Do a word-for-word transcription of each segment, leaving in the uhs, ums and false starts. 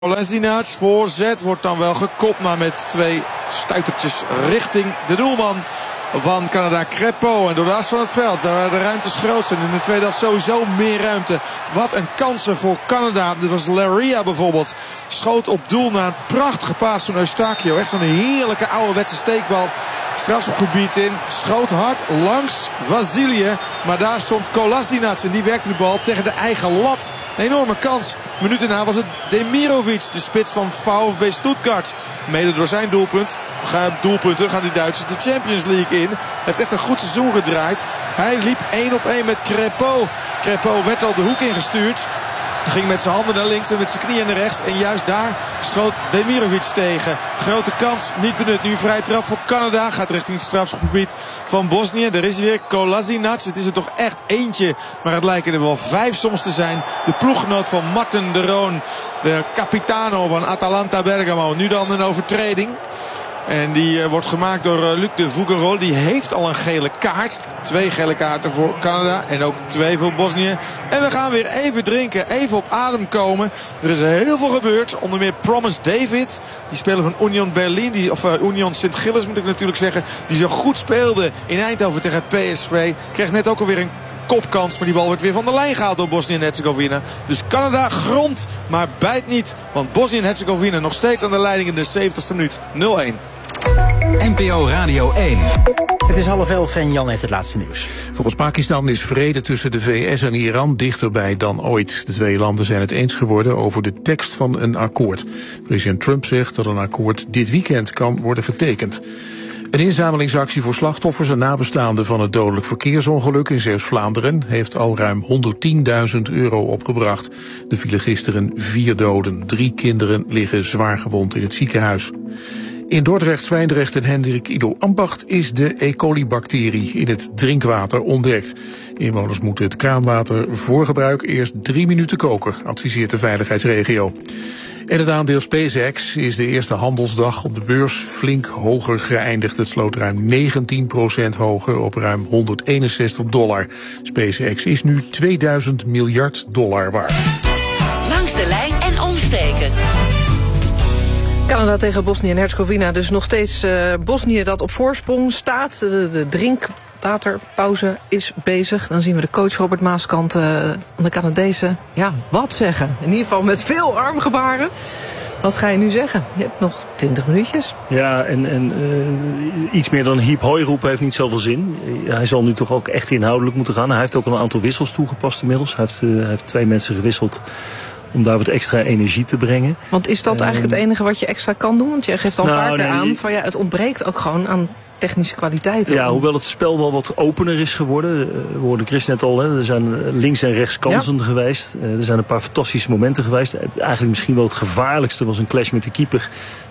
Kolasinac, voorzet, wordt dan wel gekopt, maar met twee stuitertjes richting de doelman van Canada, Crépeau. En door de as van het veld, daar waren de ruimtes groot zijn. In de tweede helft sowieso meer ruimte. Wat een kansen voor Canada. Dit was Laria bijvoorbeeld. Schoot op doel na een prachtige paas van Eustachio. Echt zo'n heerlijke ouderwetse steekbal. Strafschopgebied in. Schoot hard langs Vasilië. Maar daar stond Kolasinac en die werkte de bal tegen de eigen lat. Een enorme kans. Minuten na was het Demirovic, de spits van VfB Stuttgart. Mede door zijn doelpunt. Doelpunten gaan die Duitsers de Champions League in. Hij heeft echt een goed seizoen gedraaid. Hij liep één op één met Crépeau. Crépeau werd al de hoek ingestuurd. Ging met zijn handen naar links en met zijn knieën naar rechts. En juist daar schoot Demirovic tegen. Grote kans, niet benut. Nu vrij trap voor Canada. Gaat richting het strafschopgebied van Bosnië. Daar is hij weer, Kolasinac. Het is er toch echt eentje. Maar het lijken er wel vijf soms te zijn. De ploeggenoot van Marten de Roon. De capitano van Atalanta Bergamo. Nu dan een overtreding. En die uh, wordt gemaakt door uh, Luc de Fougerolles. Die heeft al een gele kaart. Twee gele kaarten voor Canada. En ook twee voor Bosnië. En we gaan weer even drinken. Even op adem komen. Er is heel veel gebeurd. Onder meer Promise David. Die speler van Union Berlin. Die, of uh, Union Sint-Gilles moet ik natuurlijk zeggen. Die zo goed speelde in Eindhoven tegen P S V. Kreeg net ook alweer een kopkans. Maar die bal werd weer van de lijn gehaald door Bosnië en Herzegovina. Dus Canada grond, maar bijt niet. Want Bosnië en Herzegovina nog steeds aan de leiding in de zeventigste minuut. nul een. N P O Radio één. Het is half elf en Jan heeft het laatste nieuws. Volgens Pakistan is vrede tussen de V S en Iran dichterbij dan ooit. De twee landen zijn het eens geworden over de tekst van een akkoord. President Trump zegt dat een akkoord dit weekend kan worden getekend. Een inzamelingsactie voor slachtoffers en nabestaanden van het dodelijk verkeersongeluk in Zeeuws-Vlaanderen heeft al ruim honderdtienduizend euro opgebracht. Er vielen gisteren vier doden. Drie kinderen liggen zwaar gewond in het ziekenhuis. In Dordrecht, Zwijndrecht en Hendrik Ido Ambacht is de E. coli-bacterie in het drinkwater ontdekt. Inwoners moeten het kraanwater voor gebruik eerst drie minuten koken, adviseert de veiligheidsregio. En het aandeel SpaceX is de eerste handelsdag op de beurs flink hoger geëindigd. Het sloot ruim negentien procent hoger op ruim honderdeenenzestig dollar. SpaceX is nu tweeduizend miljard dollar waard. Langs de lijn en omsteken. Canada tegen Bosnië en Herzegovina. Dus nog steeds uh, Bosnië dat op voorsprong staat. De, de drinkwaterpauze is bezig. Dan zien we de coach Robert Maaskant uh, van de Canadezen. Ja, wat zeggen? In ieder geval met veel armgebaren. Wat ga je nu zeggen? Je hebt nog twintig minuutjes. Ja, en, en uh, iets meer dan hiep hoi roepen heeft niet zoveel zin. Hij zal nu toch ook echt inhoudelijk moeten gaan. Hij heeft ook een aantal wissels toegepast inmiddels. Hij heeft, uh, hij heeft twee mensen gewisseld om daar wat extra energie te brengen. Want is dat eigenlijk het enige wat je extra kan doen? Want je geeft al een nou, paar keer nee, aan van ja, het ontbreekt ook gewoon aan technische kwaliteiten. Ja, hoewel het spel wel wat opener is geworden. We hoorden Chris net al, hè, er zijn links en rechts kansen ja. geweest. Er zijn een paar fantastische momenten geweest. Eigenlijk misschien wel het gevaarlijkste was een clash met de keeper.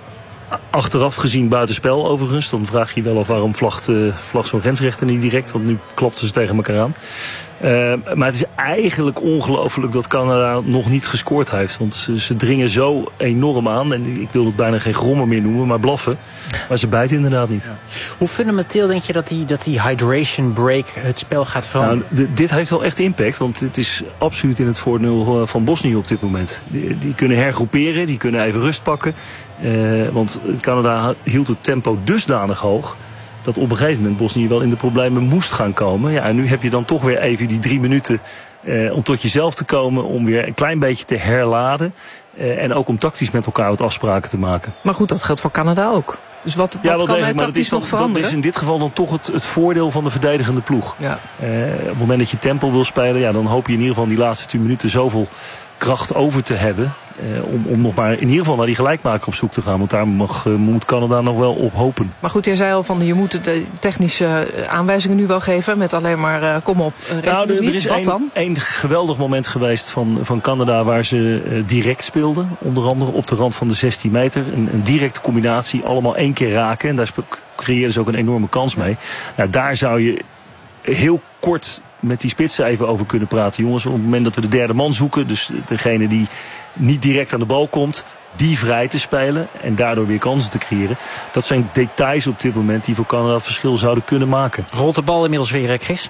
Achteraf gezien buitenspel overigens. Dan vraag je je wel af waarom vlagt, uh, vlagt zo'n grensrechter niet direct. Want nu klopten ze tegen elkaar aan. Uh, maar het is eigenlijk ongelooflijk dat Canada nog niet gescoord heeft. Want ze, ze dringen zo enorm aan. En ik wil het bijna geen grommen meer noemen, maar blaffen. Maar ze bijten inderdaad niet. Ja. Hoe fundamenteel denk je dat die, dat die hydration break het spel gaat veranderen? Nou, d- dit heeft wel echt impact. Want het is absoluut in het voordeel van Bosnië op dit moment. Die, die kunnen hergroeperen, die kunnen even rust pakken. Uh, want Canada hield het tempo dusdanig hoog dat op een gegeven moment Bosnië wel in de problemen moest gaan komen. Ja, en nu heb je dan toch weer even die drie minuten uh, om tot jezelf te komen, om weer een klein beetje te herladen. Uh, en ook om tactisch met elkaar wat afspraken te maken. Maar goed, dat geldt voor Canada ook. Dus wat, wat ja, kan hij tactisch nog veranderen? Dat is in dit geval dan toch het, het voordeel van de verdedigende ploeg. Ja. Uh, op het moment dat je tempo wil spelen, ja, dan hoop je in ieder geval die laatste tien minuten zoveel kracht over te hebben. Uh, om, om nog maar in ieder geval naar die gelijkmaker op zoek te gaan. Want daar mag, uh, moet Canada nog wel op hopen. Maar goed, jij zei al van je moet de technische aanwijzingen nu wel geven. Met alleen maar uh, kom op, uh, nou, de, niet. Er is Wat dan? een geweldig moment geweest van, van Canada waar ze uh, direct speelden. Onder andere op de rand van de zestien meter. Een, een directe combinatie, allemaal één keer raken. En daar creëerden ze ook een enorme kans mee. Nou, daar zou je heel kort met die spitsen even over kunnen praten. Jongens, op het moment dat we de derde man zoeken, dus degene die niet direct aan de bal komt, die vrij te spelen en daardoor weer kansen te creëren. Dat zijn details op dit moment die voor Canada het verschil zouden kunnen maken. Rolt de bal inmiddels weer, Chris?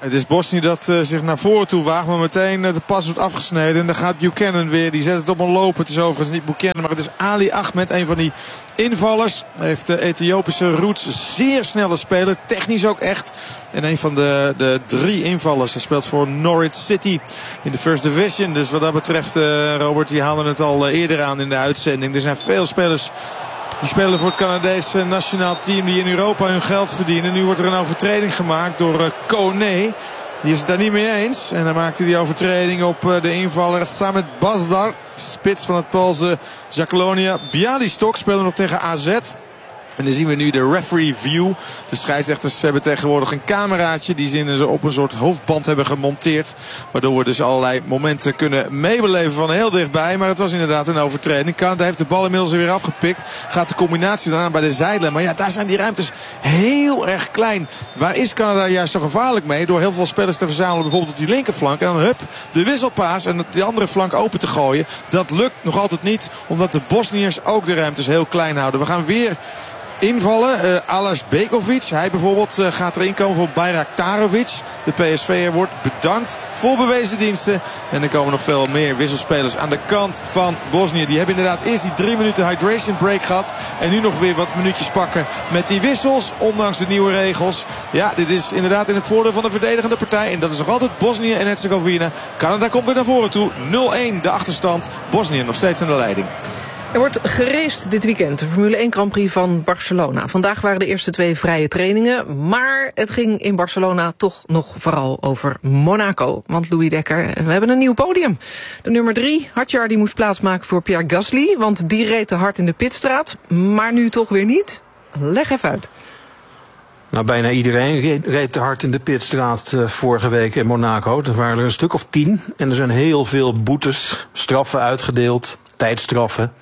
het is Bosnië dat uh, zich naar voren toe waagt. Maar meteen uh, de pas wordt afgesneden. En dan gaat Buchanan weer. Die zet het op een loop. Het is overigens niet Buchanan. Maar het is Ali Ahmed. Een van die invallers. Hij heeft de Ethiopische roots. Zeer snelle speler. Technisch ook echt. En een van de, de drie invallers. Hij speelt voor Norwich City in de First Division. Dus wat dat betreft, uh, Robert, die haalden het al uh, eerder aan in de uitzending. Er zijn veel spelers die spelen voor het Canadese nationaal team die in Europa hun geld verdienen. Nu wordt er een overtreding gemaakt door uh, Kone. Die is het daar niet mee eens. En dan maakte hij die overtreding op uh, de invaller Samet Bazdar. Spits van het Poolse Jagiellonia Białystok speelde nog tegen A Z. En dan zien we nu de referee view. De scheidsrechters hebben tegenwoordig een cameraatje die ze op een soort hoofdband hebben gemonteerd. Waardoor we dus allerlei momenten kunnen meebeleven van heel dichtbij. Maar het was inderdaad een overtreding. Canada heeft de bal inmiddels weer afgepikt. Gaat de combinatie dan aan bij de zijlijn. Maar ja, daar zijn die ruimtes heel erg klein. Waar is Canada juist zo gevaarlijk mee? Door heel veel spelers te verzamelen bijvoorbeeld op die linkerflank. En dan hup, de wisselpaas en die andere flank open te gooien. Dat lukt nog altijd niet. Omdat de Bosniërs ook de ruimtes heel klein houden. We gaan weer invallen. Uh, Alas Begovic. Hij bijvoorbeeld uh, gaat erin komen voor Bayraktarovic. De P S V'er wordt bedankt voor bewezen diensten. En er komen nog veel meer wisselspelers aan de kant van Bosnië. Die hebben inderdaad eerst die drie minuten hydration break gehad. En nu nog weer wat minuutjes pakken met die wissels. Ondanks de nieuwe regels. Ja, dit is inderdaad in het voordeel van de verdedigende partij. En dat is nog altijd Bosnië en Herzegovina. Canada komt weer naar voren toe. nul één de achterstand. Bosnië nog steeds aan de leiding. Er wordt geraced dit weekend, de Formule één Grand Prix van Barcelona. Vandaag waren de eerste twee vrije trainingen, maar het ging in Barcelona toch nog vooral over Monaco. Want Louis Dekker, we hebben een nieuw podium. De nummer drie, Hadjar, die moest plaatsmaken voor Pierre Gasly, want die reed te hard in de pitstraat, maar nu toch weer niet. Leg even uit. Nou, bijna iedereen reed, reed te hard in de pitstraat uh, vorige week in Monaco. Er waren er een stuk of tien en er zijn heel veel boetes, straffen uitgedeeld, tijdstraffen.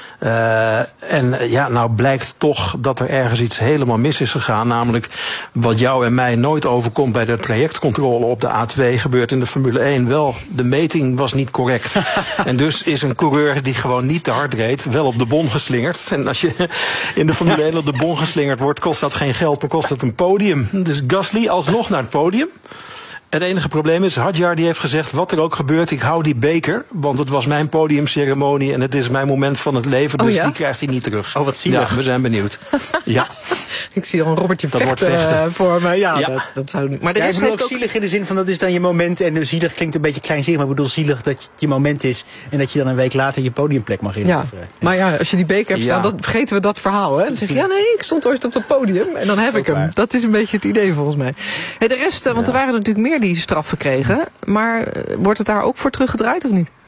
Uh, en uh, ja, nou blijkt toch dat er ergens iets helemaal mis is gegaan. Namelijk wat jou en mij nooit overkomt bij de trajectcontrole op de A twee gebeurt in de Formule één wel. De meting was niet correct. En dus is een coureur die gewoon niet te hard reed wel op de bon geslingerd. En als je in de Formule één op de bon geslingerd wordt, kost dat geen geld, maar kost dat een podium. Dus Gasly alsnog naar het podium. Het enige probleem is, Hadjar die heeft gezegd, wat er ook gebeurt, ik hou die beker, want het was mijn podiumceremonie en het is mijn moment van het leven, dus oh ja? Die krijgt hij niet terug. Oh, wat zielig. Ja, we zijn benieuwd. Ja. Ik zie al een Robertje dat vechten, vechten. Uh, voor me. Ja, ja. Dat, dat zou niet. Maar de ja, rest ik bedoel heeft ook ook zielig in de zin van dat is dan je moment en zielig klinkt een beetje kleinzielig, maar ik bedoel zielig dat het je moment is en dat je dan een week later je podiumplek mag inleveren. Ja. Maar ja, als je die beker hebt staan, ja. Dan vergeten we dat verhaal. Hè? Dan zeg je, ja nee, ik stond ooit op het podium en dan heb ik hem. Waar. Dat is een beetje het idee volgens mij. Hey, de rest, want ja. Er waren natuurlijk meer die straffen kregen. Maar wordt het daar ook voor teruggedraaid of niet?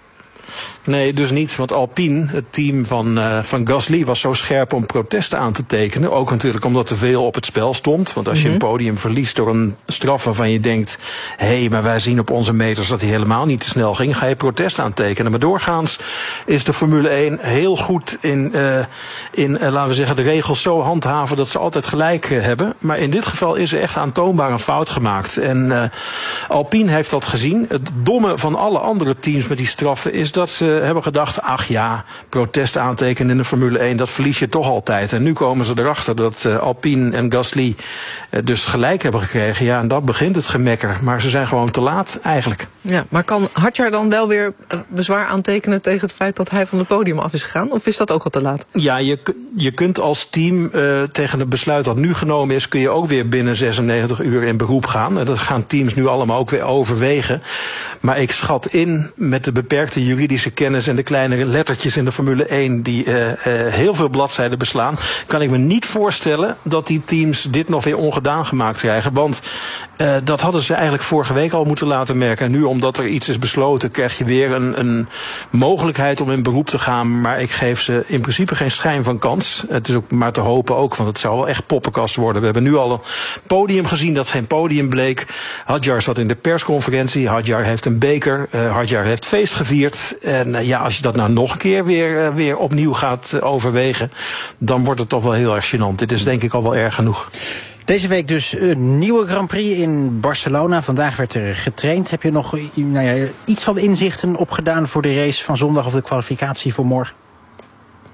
Nee, dus niet. Want Alpine, het team van, uh, van Gasly, was zo scherp om protesten aan te tekenen. Ook natuurlijk omdat er veel op het spel stond. Want als je mm-hmm. een podium verliest door een straf waarvan je denkt, hé, hey, maar wij zien op onze meters dat hij helemaal niet te snel ging, ga je protest aantekenen. Maar doorgaans is de Formule één heel goed in, uh, in uh, laten we zeggen, de regels zo handhaven dat ze altijd gelijk uh, hebben. Maar in dit geval is er echt aantoonbaar een fout gemaakt. En uh, Alpine heeft dat gezien. Het domme van alle andere teams met die straffen is dat ze hebben gedacht, ach ja, protest aantekenen in de Formule één, dat verlies je toch altijd. En nu komen ze erachter dat uh, Alpine en Gasly uh, dus gelijk hebben gekregen. Ja, en dat begint het gemekker. Maar ze zijn gewoon te laat, eigenlijk. Ja, maar kan Hadjar dan wel weer bezwaar aantekenen tegen het feit dat hij van het podium af is gegaan? Of is dat ook al te laat? Ja, je, je kunt als team uh, tegen het besluit dat nu genomen is, kun je ook weer binnen zesennegentig uur in beroep gaan. En dat gaan teams nu allemaal ook weer overwegen. Maar ik schat in, met de beperkte juridische kennis en de kleine lettertjes in de Formule één die uh, uh, heel veel bladzijden beslaan, kan ik me niet voorstellen dat die teams dit nog weer ongedaan gemaakt krijgen. Want uh, dat hadden ze eigenlijk vorige week al moeten laten merken. En nu, omdat er iets is besloten, krijg je weer een, een mogelijkheid om in beroep te gaan. Maar ik geef ze in principe geen schijn van kans. Het is ook maar te hopen ook, want het zou wel echt poppenkast worden. We hebben nu al een podium gezien dat geen podium bleek. Hadjar zat in de persconferentie. Hadjar heeft een beker. Uh, Hadjar heeft feest gevierd. En uh, ja, als je dat nou nog een keer weer, uh, weer opnieuw gaat uh, overwegen, dan wordt het toch wel heel erg gênant. Dit is denk ik al wel erg genoeg. Deze week dus een nieuwe Grand Prix in Barcelona. Vandaag werd er getraind. Heb je nog nou ja, iets van inzichten opgedaan voor de race van zondag of de kwalificatie voor morgen?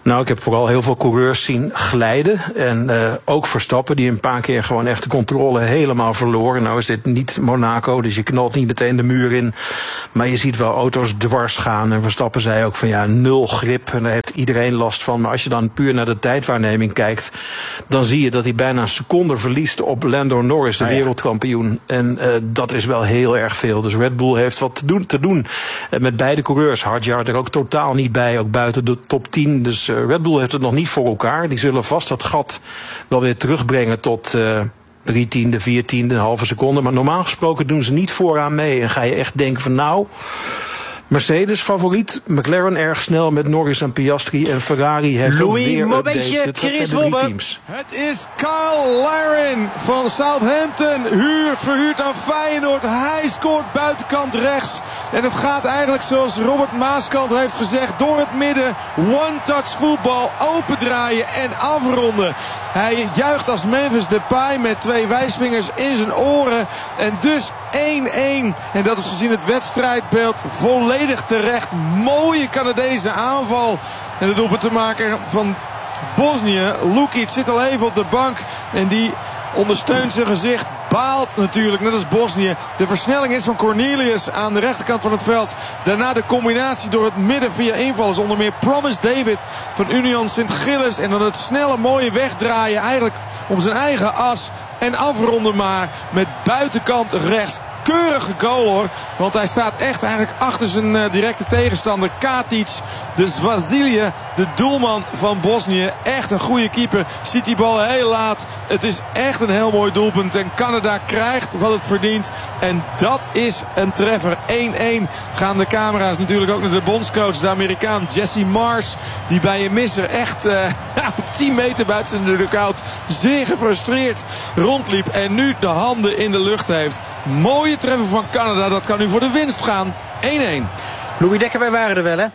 Nou, ik heb vooral heel veel coureurs zien glijden. En uh, ook Verstappen, die een paar keer gewoon echt de controle helemaal verloren. Nou is dit niet Monaco, dus je knalt niet meteen de muur in. Maar je ziet wel auto's dwars gaan. En Verstappen zei ook van ja, nul grip. En daar heeft iedereen last van. Maar als je dan puur naar de tijdwaarneming kijkt, dan zie je dat hij bijna een seconde verliest op Lando Norris, de ah, ja. wereldkampioen. En uh, dat is wel heel erg veel. Dus Red Bull heeft wat te doen. Te doen. Uh, met beide coureurs. Hadjar er ook totaal niet bij, ook buiten de top tien. Dus uh, Red Bull heeft het nog niet voor elkaar. Die zullen vast dat gat wel weer terugbrengen tot uh, drie tiende, vier tiende, een halve seconde. Maar normaal gesproken doen ze niet vooraan mee. En ga je echt denken van nou, Mercedes favoriet, McLaren erg snel met Norris en Piastri. En Ferrari heeft Louis, ook weer momentje, updates. Chris Dat zijn de drie teams. Het is Kyle Larin van Southampton. Huur, verhuurd aan Feyenoord. Hij scoort buitenkant rechts. En het gaat eigenlijk zoals Robert Maaskant heeft gezegd. Door het midden, one-touch voetbal, opendraaien en afronden. Hij juicht als Memphis Depay met twee wijsvingers in zijn oren. En dus één-één. En dat is gezien het wedstrijdbeeld volledig terecht. Mooie Canadese aanval. En de doelpuntenmaker van Bosnië, Lukic, zit al even op de bank. En die ondersteunt zijn gezicht. Baalt natuurlijk, net als Bosnië. De versnelling is van Cornelius aan de rechterkant van het veld. Daarna de combinatie door het midden via invallers. Onder meer Promise David van Union Sint-Gilles. En dan het snelle mooie wegdraaien eigenlijk om zijn eigen as. En afronden maar met buitenkant rechts. Keurige goal hoor. Want hij staat echt eigenlijk achter zijn uh, directe tegenstander Katic. Dus Vasilije, de doelman van Bosnië. Echt een goede keeper. Ziet die bal heel laat. Het is echt een heel mooi doelpunt. En Canada krijgt wat het verdient. En dat is een treffer. één-één gaan de camera's natuurlijk ook naar de bondscoach. De Amerikaan Jesse Mars. Die bij een misser echt uh, tien meter buiten de dugout zeer gefrustreerd rondliep. En nu de handen in de lucht heeft. Mooie treffer van Canada. Dat kan nu voor de winst gaan. één-één. Louis Dekker, wij waren er wel hè?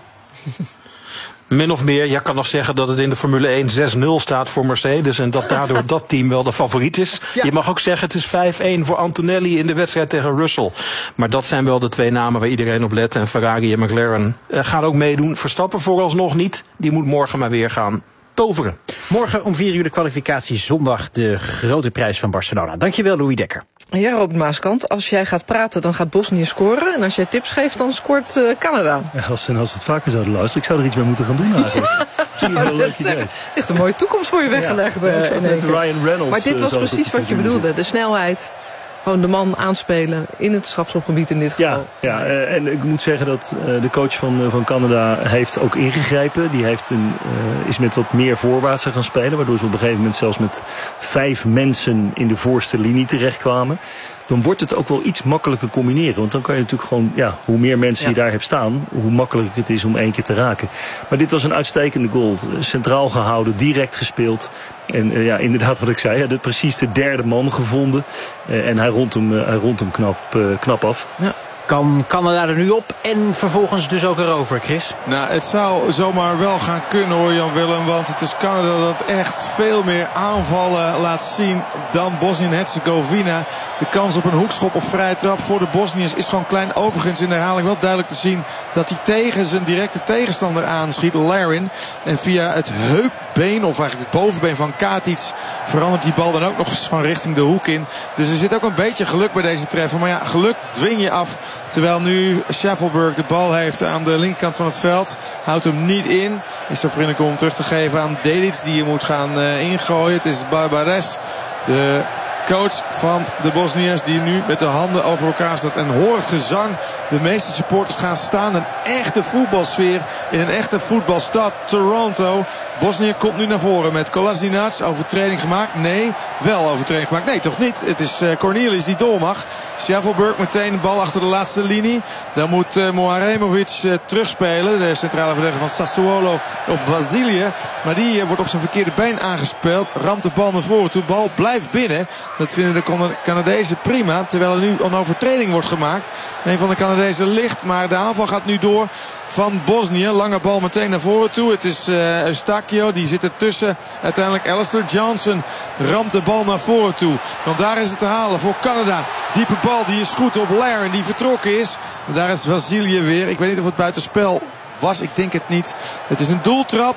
Min of meer, je kan nog zeggen dat het in de Formule één zes nul staat voor Mercedes. En dat daardoor dat team wel de favoriet is. Ja. Je mag ook zeggen het is vijf-één voor Antonelli in de wedstrijd tegen Russell. Maar dat zijn wel de twee namen waar iedereen op let. En Ferrari en McLaren uh, gaan ook meedoen. Verstappen vooralsnog niet. Die moet morgen maar weer gaan toveren. Morgen om vier uur de kwalificatie, zondag de grote prijs van Barcelona. Dankjewel Louis Dekker. Ja, Robert Maaskant, als jij gaat praten, dan gaat Bosnië scoren. En als jij tips geeft, dan scoort uh, Canada. Ja, als, als het vaker zouden luisteren, ik zou er iets mee moeten gaan doen eigenlijk. Ja, een heel leuk idee. Echt een mooie toekomst voor je weggelegd. Ja, uh, ik met Ryan Reynolds. Maar dit was uh, precies wat je bedoelde, de snelheid. Gewoon de man aanspelen in het strafschopgebied in dit geval. Ja, ja uh, en ik moet zeggen dat uh, de coach van, uh, van Canada heeft ook ingegrepen. Die heeft een, uh, is met wat meer voorwaartsen gaan spelen. Waardoor ze op een gegeven moment zelfs met vijf mensen in de voorste linie terechtkwamen. Dan wordt het ook wel iets makkelijker combineren. Want dan kan je natuurlijk gewoon, ja, hoe meer mensen ja. je daar hebt staan, hoe makkelijker het is om één keer te raken. Maar dit was een uitstekende goal. Centraal gehouden, direct gespeeld. En uh, ja, inderdaad wat ik zei, de, precies de derde man gevonden. Uh, en hij rond hem, uh, hij rond hem knap, uh, knap af. Ja. Kan Canada er nu op en vervolgens dus ook erover, Chris? Nou, het zou zomaar wel gaan kunnen hoor, Jan Willem. Want het is Canada dat echt veel meer aanvallen laat zien dan Bosnië-Herzegovina. De kans op een hoekschop of vrije trap voor de Bosniërs is gewoon klein. Overigens in de herhaling wel duidelijk te zien dat hij tegen zijn directe tegenstander aanschiet, Larin. En via het heupbeen, of eigenlijk het bovenbeen van Katic, verandert die bal dan ook nog eens van richting de hoek in. Dus er zit ook een beetje geluk bij deze treffer. Maar ja, geluk dwing je af. Terwijl nu Schaffelburg de bal heeft aan de linkerkant van het veld. Houdt hem niet in. Is zo vriendelijk om hem terug te geven aan Dedic, die je moet gaan uh, ingooien. Het is Barbares, de coach van de Bosniërs, die nu met de handen over elkaar staat. En hoor het gezang. De meeste supporters gaan staan. Een echte voetbalsfeer in een echte voetbalstad, Toronto. Bosnië komt nu naar voren met Kolasinac. Overtreding gemaakt? Nee. Wel overtreding gemaakt? Nee, toch niet. Het is uh, Cornelius die door mag. Schaffelburg meteen de bal achter de laatste linie. Dan moet uh, Moharemovic uh, terugspelen. De centrale verdediger van Sassuolo op Vasilije. Maar die uh, wordt op zijn verkeerde been aangespeeld. Ramt de bal naar voren toe. De bal blijft binnen. Dat vinden de Canadezen prima. Terwijl er nu een overtreding wordt gemaakt. Een van de Canadezen ligt. Maar de aanval gaat nu door van Bosnië. Lange bal meteen naar voren toe. Het is uh, Eustachio. Die zit ertussen. Uiteindelijk Alistair Johnson ramt de bal naar voren toe. Want daar is het te halen voor Canada. Diepe bal. Die is goed op Larin. Die vertrokken is. En daar is Vasilije weer. Ik weet niet of het buitenspel was. Ik denk het niet. Het is een doeltrap.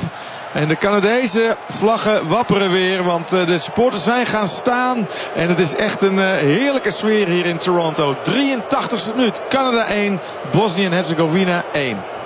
En de Canadese vlaggen wapperen weer. Want de supporters zijn gaan staan. En het is echt een heerlijke sfeer hier in Toronto. drieëntachtigste minuut. Canada één. Bosnië en Herzegovina één.